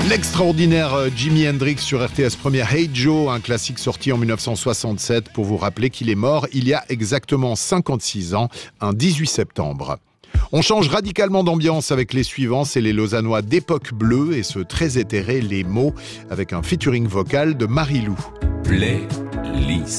L'extraordinaire Jimi Hendrix sur RTS Première, Hey Joe, un classique sorti en 1967 pour vous rappeler qu'il est mort il y a exactement 56 ans, un 18 septembre. On change radicalement d'ambiance avec les suivants, c'est les Lausannois d'Époque Bleue et ce très éthéré Les Mots avec un featuring vocal de Marie-Lou. Playlist.